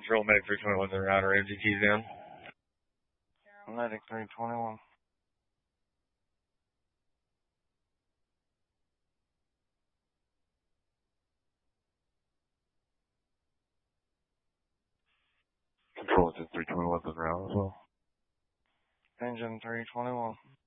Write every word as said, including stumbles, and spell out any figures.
Control Medic three twenty-one the router, M G T's in. Medic three twenty-one. Control to three twenty-one the router as well. Engine three twenty-one.